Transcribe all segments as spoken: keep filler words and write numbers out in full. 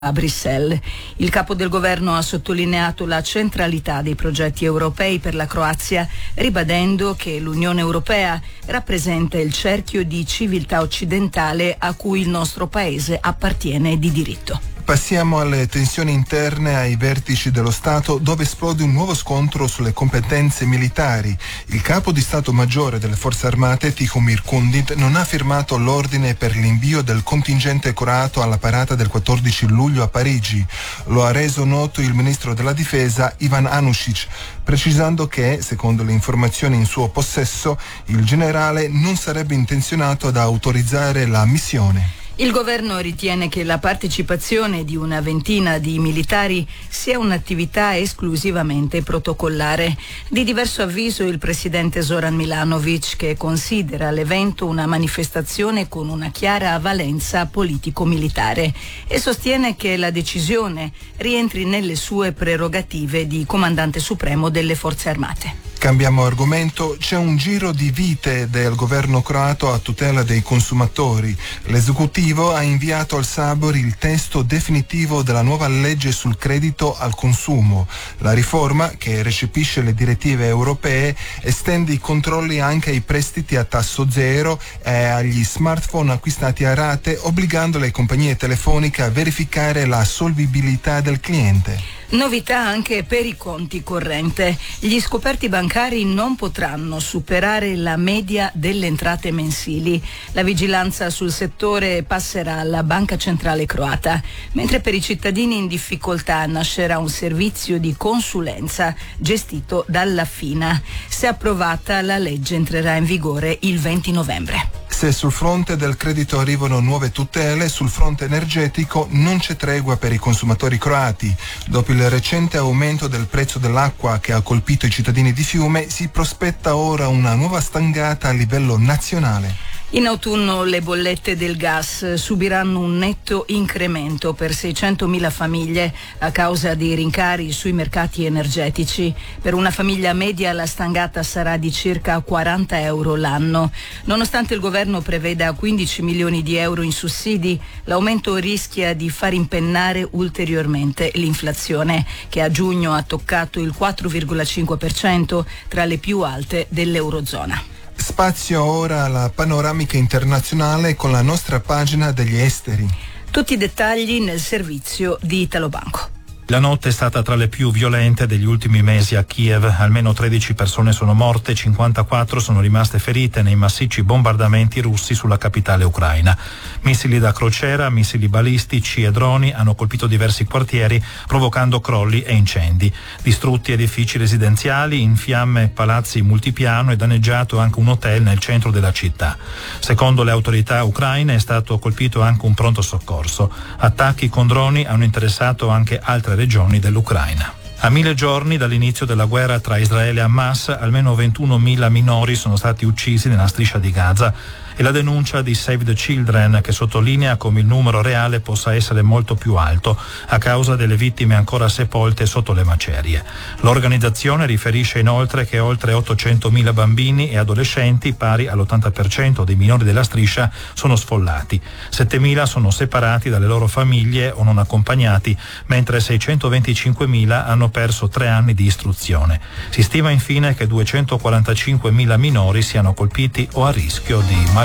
a Bruxelles. Il capo del governo ha sottolineato la centralità dei progetti europei per la Croazia, ribadendo che l'Unione Europea rappresenta il cerchio di civiltà occidentale a cui il nostro paese appartiene di diritto. Passiamo alle tensioni interne ai vertici dello Stato, dove esplode un nuovo scontro sulle competenze militari. Il capo di Stato Maggiore delle Forze Armate, Tihomir Kundit, non ha firmato l'ordine per l'invio del contingente croato alla parata del quattordici luglio a Parigi. Lo ha reso noto il ministro della Difesa Ivan Anušić, precisando che, secondo le informazioni in suo possesso, il generale non sarebbe intenzionato ad autorizzare la missione. Il governo ritiene che la partecipazione di una ventina di militari sia un'attività esclusivamente protocollare. Di diverso avviso il presidente Zoran Milanovic, che considera l'evento una manifestazione con una chiara valenza politico-militare e sostiene che la decisione rientri nelle sue prerogative di comandante supremo delle forze armate. Cambiamo argomento, c'è un giro di vite del governo croato a tutela dei consumatori. L'esecutivo ha inviato al Sabor il testo definitivo della nuova legge sul credito al consumo. La riforma, che recepisce le direttive europee, estende i controlli anche ai prestiti a tasso zero e agli smartphone acquistati a rate, obbligando le compagnie telefoniche a verificare la solvibilità del cliente. Novità anche per i conti corrente. Gli scoperti bancari non potranno superare la media delle entrate mensili. La vigilanza sul settore passerà alla Banca Centrale Croata, mentre per i cittadini in difficoltà nascerà un servizio di consulenza gestito dalla FINA. Se approvata, la legge entrerà in vigore il venti novembre. Se sul fronte del credito arrivano nuove tutele, sul fronte energetico non c'è tregua per i consumatori croati. Dopo il recente aumento del prezzo dell'acqua che ha colpito i cittadini di Fiume, si prospetta ora una nuova stangata a livello nazionale. In autunno le bollette del gas subiranno un netto incremento per seicentomila famiglie a causa dei rincari sui mercati energetici. Per una famiglia media la stangata sarà di circa quaranta euro l'anno. Nonostante il governo preveda quindici milioni di euro in sussidi, l'aumento rischia di far impennare ulteriormente l'inflazione, che a giugno ha toccato il quattro virgola cinque per cento, tra le più alte dell'Eurozona. Spazio ora alla panoramica internazionale con la nostra pagina degli esteri. Tutti i dettagli nel servizio di Italo Banco. La notte è stata tra le più violente degli ultimi mesi a Kiev. Almeno tredici persone sono morte, cinquantaquattro sono rimaste ferite nei massicci bombardamenti russi sulla capitale ucraina. Missili da crociera, missili balistici e droni hanno colpito diversi quartieri, provocando crolli e incendi. Distrutti edifici residenziali, in fiamme palazzi multipiano e danneggiato anche un hotel nel centro della città. Secondo le autorità ucraine è stato colpito anche un pronto soccorso. Attacchi con droni hanno interessato anche altre regioni dell'Ucraina. A mille giorni dall'inizio della guerra tra Israele e Hamas, almeno ventunomila minori sono stati uccisi nella striscia di Gaza. E la denuncia di Save the Children, che sottolinea come il numero reale possa essere molto più alto a causa delle vittime ancora sepolte sotto le macerie. L'organizzazione riferisce inoltre che oltre ottocentomila bambini e adolescenti, pari all'ottanta per cento dei minori della striscia, sono sfollati. settemila sono separati dalle loro famiglie o non accompagnati, mentre seicentoventicinquemila hanno perso tre anni di istruzione. Si stima infine che duecentoquarantacinquemila minori siano colpiti o a rischio di malnutrizione.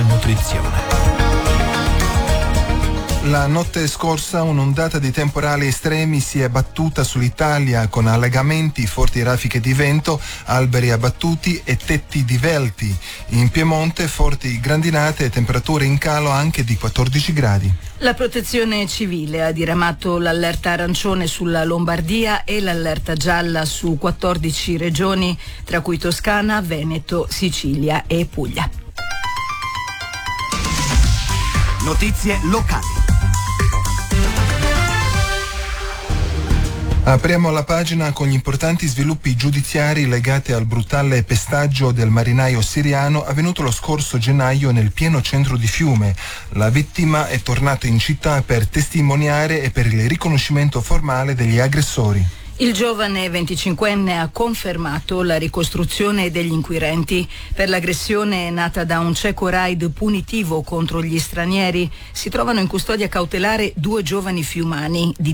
La notte scorsa un'ondata di temporali estremi si è battuta sull'Italia con allagamenti, forti raffiche di vento, alberi abbattuti e tetti divelti. In Piemonte forti grandinate e temperature in calo anche di quattordici gradi. La Protezione Civile ha diramato l'allerta arancione sulla Lombardia e l'allerta gialla su quattordici regioni, tra cui Toscana, Veneto, Sicilia e Puglia. Notizie locali. Apriamo la pagina con gli importanti sviluppi giudiziari legati al brutale pestaggio del marinaio siriano avvenuto lo scorso gennaio nel pieno centro di Fiume. La vittima è tornata in città per testimoniare e per il riconoscimento formale degli aggressori. Il giovane venticinquenne ha confermato la ricostruzione degli inquirenti per l'aggressione nata da un cieco raid punitivo contro gli stranieri. Si trovano in custodia cautelare due giovani fiumani di